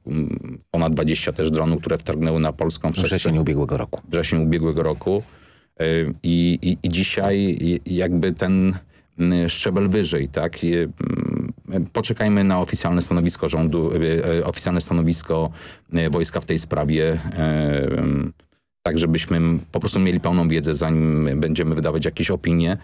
ponad 20 też dronów, które wtargnęły na polską przestrzeń. Wrzesień ubiegłego roku. Wrzesień ubiegłego roku. I dzisiaj jakby ten szczebel wyżej, tak? Poczekajmy na oficjalne stanowisko rządu, oficjalne stanowisko wojska w tej sprawie, tak żebyśmy po prostu mieli pełną wiedzę, zanim będziemy wydawać jakieś opinie.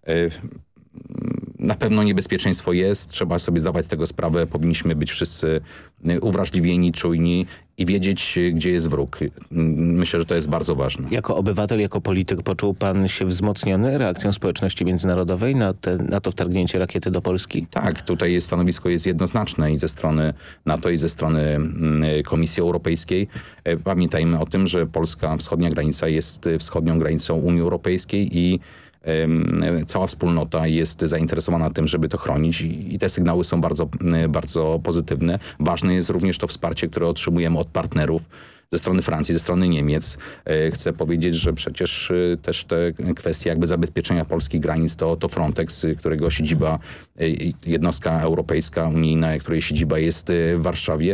Na pewno niebezpieczeństwo jest, trzeba sobie zdawać z tego sprawę, powinniśmy być wszyscy uwrażliwieni, czujni i wiedzieć, gdzie jest wróg. Myślę, że to jest bardzo ważne. Jako obywatel, jako polityk poczuł pan się wzmocniony reakcją społeczności międzynarodowej na to wtargnięcie rakiety do Polski? Tak, tutaj stanowisko jest jednoznaczne i ze strony NATO, i ze strony Komisji Europejskiej. Pamiętajmy o tym, że polska wschodnia granica jest wschodnią granicą Unii Europejskiej i cała wspólnota jest zainteresowana tym, żeby to chronić i te sygnały są bardzo, bardzo pozytywne. Ważne jest również to wsparcie, które otrzymujemy od partnerów ze strony Francji, ze strony Niemiec. Chcę powiedzieć, że przecież też te kwestie jakby zabezpieczenia polskich granic to Frontex, którego siedziba, jednostka europejska, unijna, której siedziba jest w Warszawie.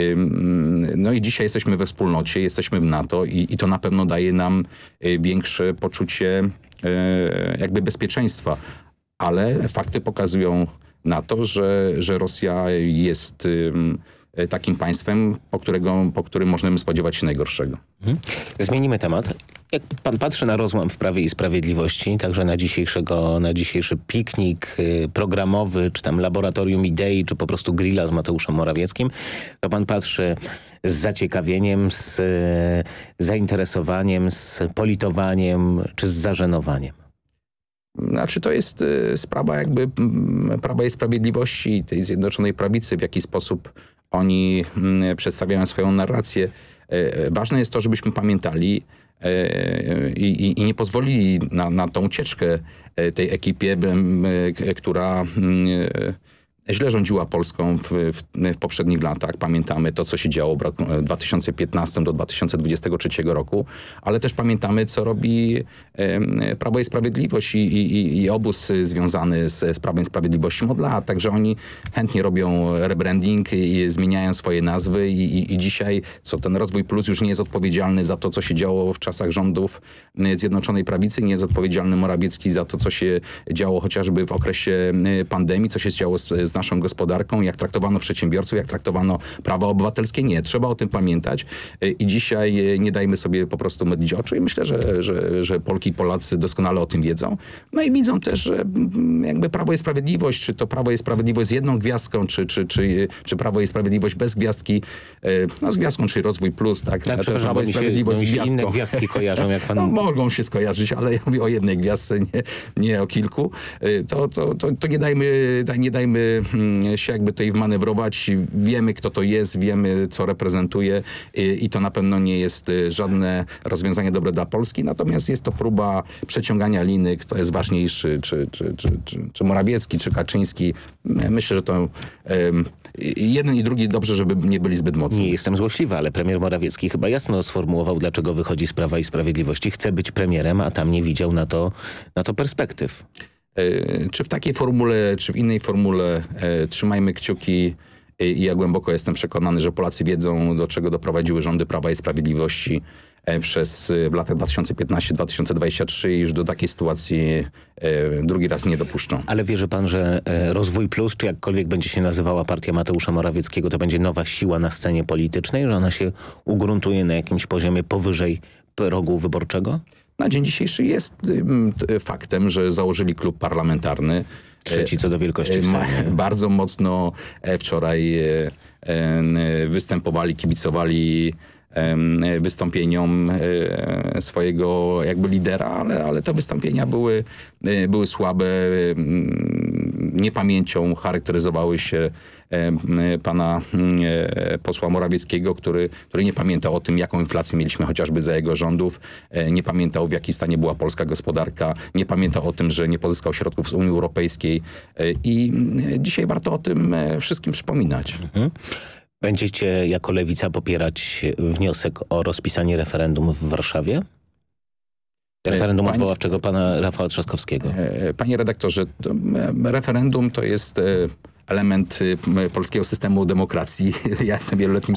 No i dzisiaj jesteśmy we wspólnocie, jesteśmy w NATO i to na pewno daje nam większe poczucie jakby bezpieczeństwa. Ale fakty pokazują na to, że Rosja jest takim państwem, po którym możemy spodziewać się najgorszego. Zmienimy temat. Jak pan patrzy na rozłam w Prawie i Sprawiedliwości, także na dzisiejszy piknik programowy, czy tam laboratorium idei, czy po prostu grilla z Mateuszem Morawieckim, to pan patrzy z zaciekawieniem, z zainteresowaniem, z politowaniem, czy z zażenowaniem? Znaczy to jest sprawa jakby Prawa i Sprawiedliwości, tej Zjednoczonej Prawicy, w jaki sposób oni przedstawiają swoją narrację. Ważne jest to, żebyśmy pamiętali i nie pozwolili na tą ucieczkę tej ekipie, która źle rządziła Polską w poprzednich latach. Pamiętamy to, co się działo w roku 2015 do 2023 roku, ale też pamiętamy, co robi Prawo i Sprawiedliwość i obóz związany z Prawem i Sprawiedliwością od lat. Także oni chętnie robią rebranding i zmieniają swoje nazwy i dzisiaj ten Rozwój Plus już nie jest odpowiedzialny za to, co się działo w czasach rządów Zjednoczonej Prawicy, nie jest odpowiedzialny Morawiecki za to, co się działo chociażby w okresie pandemii, co się działo z naszą gospodarką, jak traktowano przedsiębiorców, jak traktowano prawa obywatelskie. Nie, trzeba o tym pamiętać i dzisiaj nie dajmy sobie po prostu mydlić oczu i myślę, że Polki i Polacy doskonale o tym wiedzą. No i widzą też, że jakby Prawo i Sprawiedliwość, czy to Prawo i Sprawiedliwość z jedną gwiazdką, czy Prawo i Sprawiedliwość bez gwiazdki, no z gwiazdką, czyli Rozwój Plus, tak? Tak, przepraszam, Prawo i Sprawiedliwość z gwiazdką. Inne gwiazdki kojarzą, jak pan... No, mogą się skojarzyć, ale ja mówię o jednej gwiazdce, nie o kilku. To nie dajmy się jakby tutaj wmanewrować. Wiemy, kto to jest, wiemy, co reprezentuje i to na pewno nie jest żadne rozwiązanie dobre dla Polski. Natomiast jest to próba przeciągania liny, kto jest ważniejszy, czy Morawiecki, czy Kaczyński. Myślę, że to jeden i drugi dobrze, żeby nie byli zbyt mocni. Nie jestem złośliwy, ale premier Morawiecki chyba jasno sformułował, dlaczego wychodzi z Prawa i Sprawiedliwości. Chce być premierem, a tam nie widział na to perspektyw. Czy w takiej formule, czy w innej formule trzymajmy kciuki i ja głęboko jestem przekonany, że Polacy wiedzą, do czego doprowadziły rządy Prawa i Sprawiedliwości w latach 2015-2023 i już do takiej sytuacji drugi raz nie dopuszczą. Ale wierzy pan, że Rozwój Plus, czy jakkolwiek będzie się nazywała partia Mateusza Morawieckiego, to będzie nowa siła na scenie politycznej, że ona się ugruntuje na jakimś poziomie powyżej progu wyborczego? Na dzień dzisiejszy jest faktem, że założyli klub parlamentarny. Trzeci co do wielkości w Sejmie. Bardzo mocno wczoraj występowali, kibicowali wystąpieniom swojego jakby lidera, ale te wystąpienia były słabe, niepamięcią charakteryzowały się pana posła Morawieckiego, który nie pamiętał o tym, jaką inflację mieliśmy chociażby za jego rządów, nie pamiętał, w jakim stanie była polska gospodarka, nie pamiętał o tym, że nie pozyskał środków z Unii Europejskiej i dzisiaj warto o tym wszystkim przypominać. Będziecie jako Lewica popierać wniosek o rozpisanie referendum w Warszawie? Referendum odwoławczego pana Rafała Trzaskowskiego. Panie redaktorze, referendum to jest element polskiego systemu demokracji. Ja jestem wieloletnim